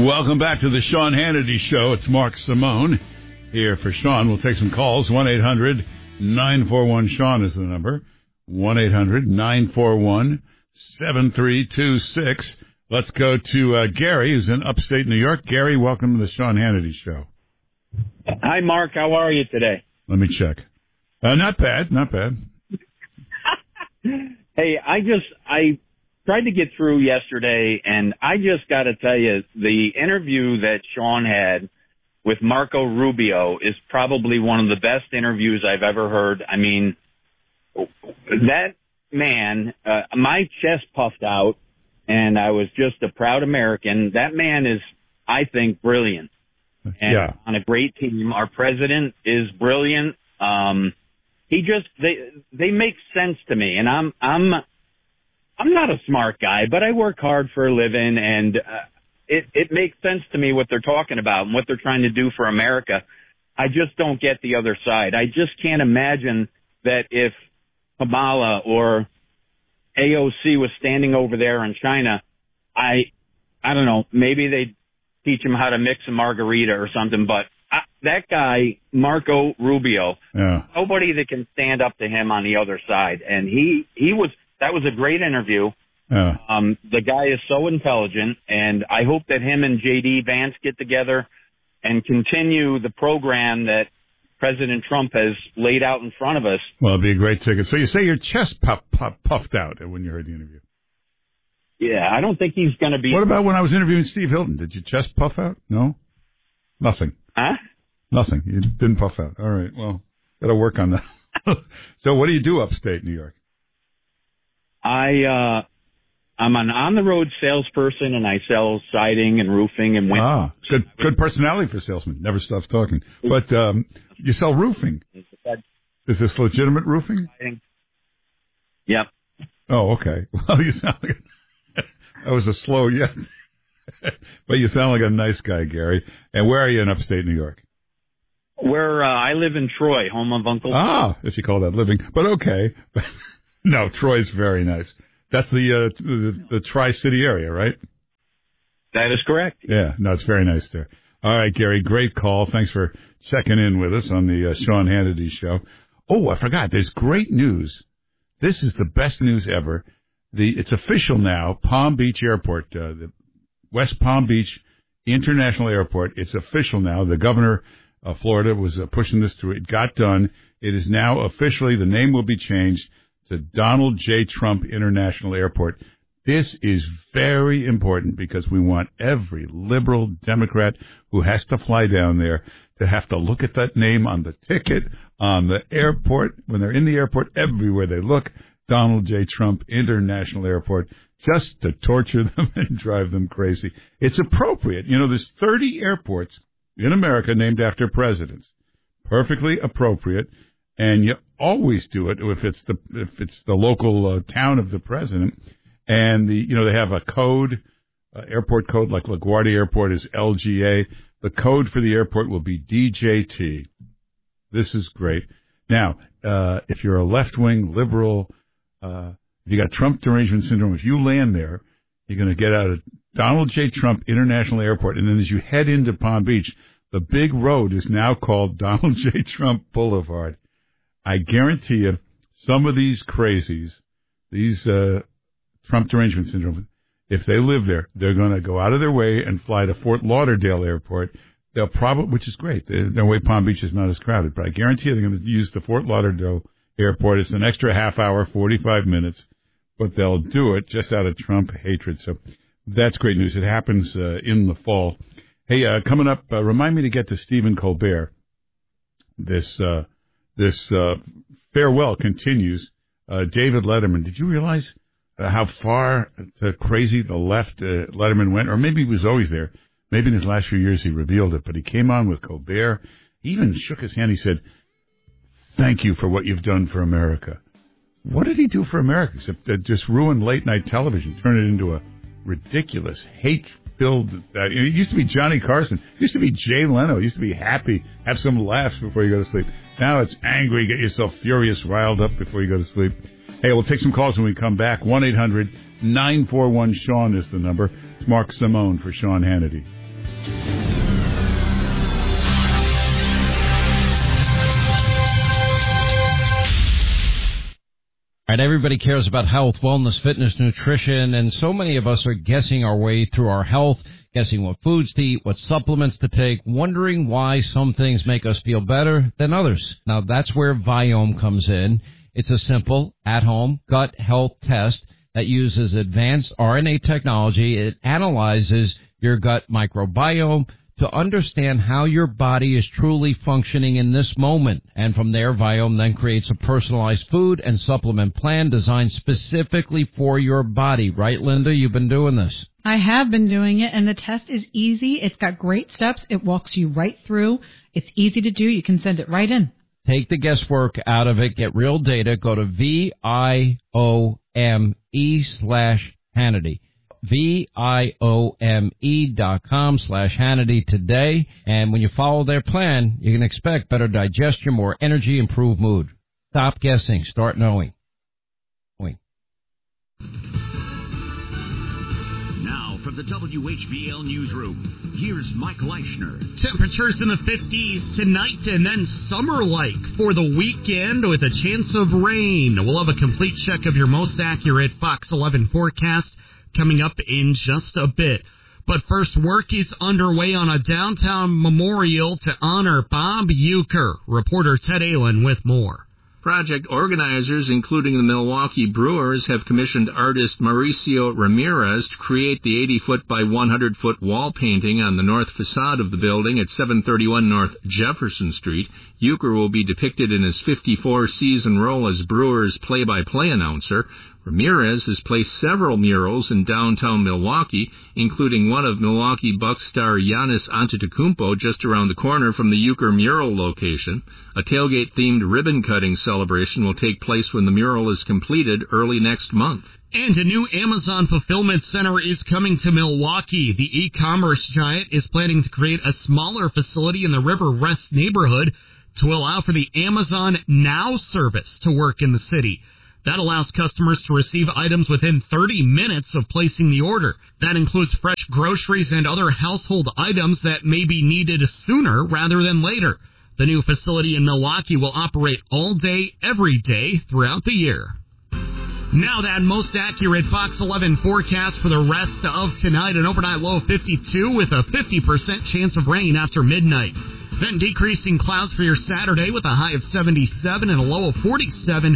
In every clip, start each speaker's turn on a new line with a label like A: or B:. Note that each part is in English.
A: Welcome back to the Sean Hannity Show. It's Mark Simone here for Sean. We'll take some calls. 1-800-941-SEAN is the number. 1-800-941-7326. Let's go to Gary, who's in upstate New York. Gary, welcome to the Sean Hannity Show.
B: Hi, Mark. How are you today?
A: Let me check. Not bad.
B: Hey, I tried to get through yesterday, and I just got to tell you, the interview that Sean had with Marco Rubio is probably one of the best interviews I've ever heard. I mean, that man, my chest puffed out, and I was just a proud American. That man is, I think, brilliant. And on a great team. Our president is brilliant. They make sense to me, and I'm not a smart guy, but I work hard for a living, and it makes sense to me what they're talking about and what they're trying to do for America. I just don't get the other side. I just can't imagine that if Kamala or AOC was standing over there in China, I don't know, maybe they'd teach him how to mix a margarita or something, but that guy, Marco Rubio, nobody that can stand up to him on the other side. And that was a great interview. The guy is so intelligent, and I hope that him and J.D. Vance get together and continue the program that President Trump has laid out in front of us.
A: Well, it'd be a great ticket. So you say your chest puffed out when you heard the interview?
B: Yeah, I don't think he's going to be...
A: What about when I was interviewing Steve Hilton? Did your chest puff out? No? Nothing.
B: Huh?
A: Nothing. You didn't puff out. All right. Well, got to work on that. So what do you do upstate New York?
B: I'm an on-the-road salesperson, and I sell siding and roofing and windows.
A: Good personality for a salesman. Never stops talking. But you sell roofing. Is this legitimate roofing?
B: Yep.
A: Oh, okay. Well, you sound like that was a slow yes. But you sound like a nice guy, Gary. And where are you in upstate New York?
B: I live in Troy, home of Uncle.
A: If you call that living. But okay. No, Troy's very nice. That's the Tri-City area, right?
B: That is correct.
A: Yeah, no, it's very nice there. All right, Gary, great call. Thanks for checking in with us on the Sean Hannity Show. Oh, I forgot. There's great news. This is the best news ever. It's official now. Palm Beach Airport, the West Palm Beach International Airport. It's official now. The governor of Florida was pushing this through. It got done. It is now officially, the name will be changed to Donald J. Trump International Airport. This is very important because we want every liberal Democrat who has to fly down there to have to look at that name on the ticket, on the airport, when they're in the airport, everywhere they look, Donald J. Trump International Airport, just to torture them and drive them crazy. It's appropriate. You know, there's 30 airports in America named after presidents. Perfectly appropriate. And you always do it if it's the local town of the president. And they have a code, airport code, like LaGuardia Airport is LGA. The code for the airport will be DJT. This is great. Now, if you're a left-wing liberal, if you got Trump derangement syndrome, if you land there, you're going to get out of Donald J. Trump International Airport. And then as you head into Palm Beach, the big road is now called Donald J. Trump Boulevard. I guarantee you, some of these crazies, these Trump derangement syndrome, if they live there, they're going to go out of their way and fly to Fort Lauderdale Airport. They'll probably, which is great. Their way Palm Beach is not as crowded, but I guarantee you they're going to use the Fort Lauderdale Airport. It's an extra half hour, 45 minutes, but they'll do it just out of Trump hatred. So that's great news. It happens in the fall. Hey, coming up, remind me to get to Stephen Colbert. This farewell continues. David Letterman, did you realize how far to crazy the left Letterman went? Or maybe he was always there. Maybe in his last few years he revealed it, but he came on with Colbert. He even shook his hand. He said, "Thank you for what you've done for America." What did he do for America except just ruin late-night television, turn it into a ridiculous, hate-filled... it used to be Johnny Carson. It used to be Jay Leno. It used to be happy, have some laughs before you go to sleep. Now it's angry, get yourself furious, riled up before you go to sleep. Hey, we'll take some calls when we come back. 1-800-941-SEAN is the number. It's Mark Simone for Sean Hannity.
C: All right, everybody cares about health, wellness, fitness, nutrition, and so many of us are guessing our way through our health, guessing what foods to eat, what supplements to take, wondering why some things make us feel better than others. Now, that's where Viome comes in. It's a simple, at-home gut health test that uses advanced RNA technology. It analyzes your gut microbiome to understand how your body is truly functioning in this moment. And from there, Viome then creates a personalized food and supplement plan designed specifically for your body. Right, Linda? You've been doing this.
D: I have been doing it, and the test is easy. It's got great steps. It walks you right through. It's easy to do. You can send it right in.
C: Take the guesswork out of it. Get real data. Go to VIOME/Hannity. VIOME.com/Hannity today. And when you follow their plan, you can expect better digestion, more energy, improved mood. Stop guessing. Start knowing.
E: Now from the WHBL newsroom, here's Mike Leischner.
F: Temperatures in the 50s tonight and then summer-like for the weekend with a chance of rain. We'll have a complete check of your most accurate Fox 11 forecast coming up in just a bit. But first, work is underway on a downtown memorial to honor Bob Uecker. Reporter Ted Allen with more.
G: Project organizers, including the Milwaukee Brewers, have commissioned artist Mauricio Ramirez to create the 80-foot by 100-foot wall painting on the north facade of the building at 731 North Jefferson Street. Uecker will be depicted in his 54-season role as Brewers play-by-play announcer. Ramirez has placed several murals in downtown Milwaukee, including one of Milwaukee Bucks star Giannis Antetokounmpo just around the corner from the Uecker mural location. A tailgate-themed ribbon-cutting celebration will take place when the mural is completed early next month.
F: And a new Amazon fulfillment center is coming to Milwaukee. The e-commerce giant is planning to create a smaller facility in the River West neighborhood to allow for the Amazon Now service to work in the city. That allows customers to receive items within 30 minutes of placing the order. That includes fresh groceries and other household items that may be needed sooner rather than later. The new facility in Milwaukee will operate all day, every day throughout the year. Now that most accurate Fox 11 forecast for the rest of tonight. An overnight low of 52 with a 50% chance of rain after midnight. Then decreasing clouds for your Saturday with a high of 77 and a low of 47.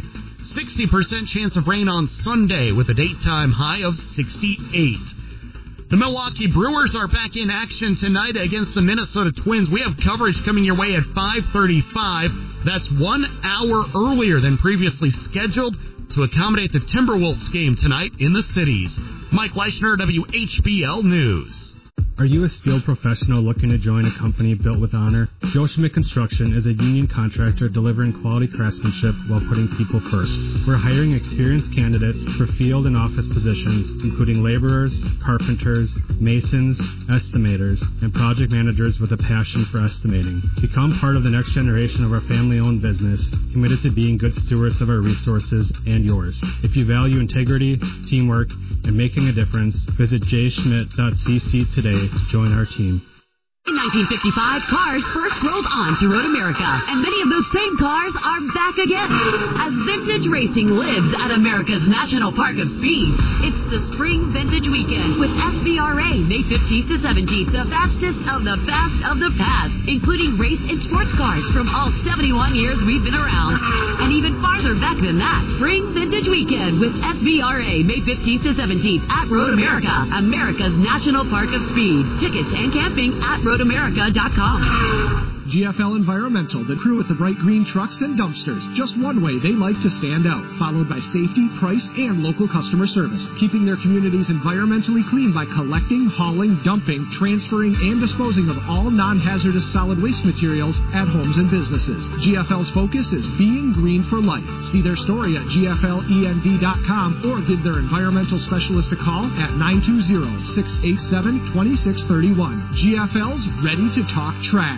F: 60% chance of rain on Sunday with a daytime high of 68. The Milwaukee Brewers are back in action tonight against the Minnesota Twins. We have coverage coming your way at 5:35. That's 1 hour earlier than previously scheduled to accommodate the Timberwolves game tonight in the cities. Mike Leischner, WHBL News.
H: Are you a steel professional looking to join a company built with honor? Joe Schmidt Construction is a union contractor delivering quality craftsmanship while putting people first. We're hiring experienced candidates for field and office positions, including laborers, carpenters, masons, estimators, and project managers with a passion for estimating. Become part of the next generation of our family-owned business, committed to being good stewards of our resources and yours. If you value integrity, teamwork, and making a difference, visit jschmidt.cc today to join our team.
I: In 1955, cars first rolled on to Road America, and many of those same cars are back again. As vintage racing lives at America's National Park of Speed, it's the Spring Vintage Weekend with SVRA, May 15th to 17th, the fastest of the fast of the past, including race and sports cars from all 71 years we've been around. And even farther back than that, Spring Vintage Weekend with SVRA, May 15th to 17th at Road America, America's National Park of Speed. Tickets and camping at RoadAmerica.com.
J: GFL Environmental, the crew with the bright green trucks and dumpsters. Just one way they like to stand out, followed by safety, price, and local customer service. Keeping their communities environmentally clean by collecting, hauling, dumping, transferring, and disposing of all non-hazardous solid waste materials at homes and businesses. GFL's focus is being green for life. See their story at GFLENV.com or give their environmental specialist a call at 920-687-2631. GFL's ready to talk trash.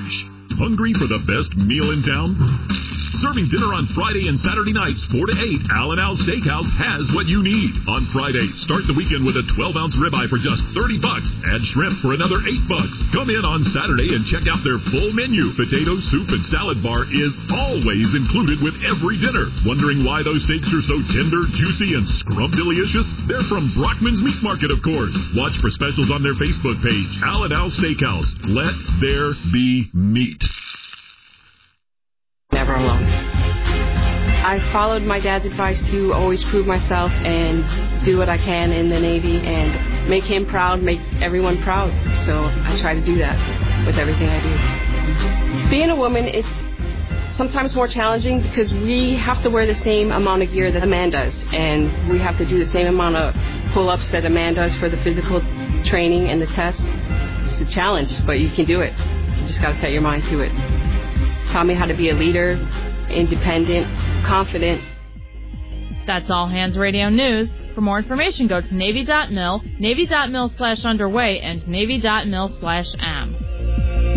K: Hungry for the best meal in town? Serving dinner on Friday and Saturday nights, 4 to 8, Al and Al Steakhouse has what you need. On Friday, start the weekend with a 12-ounce ribeye for just $30. Add shrimp for another $8. Come in on Saturday and check out their full menu. Potato, soup, and salad bar is always included with every dinner. Wondering why those steaks are so tender, juicy, and scrumptious? They're from Brockman's Meat Market, of course. Watch for specials on their Facebook page, Al and Al Steakhouse. Let there be meat.
L: Never alone. I followed my dad's advice to always prove myself and do what I can in the Navy and make him proud, make everyone proud. So I try to do that with everything I do. Being a woman, it's sometimes more challenging because we have to wear the same amount of gear that a man does, and we have to do the same amount of pull-ups that a man does for the physical training and the test. It's a challenge, but you can do it. You just got to set your mind to it. Taught me how to be a leader, independent, confident.
M: That's All Hands Radio News. For more information, go to Navy.mil, Navy.mil/underway, and Navy.mil/am.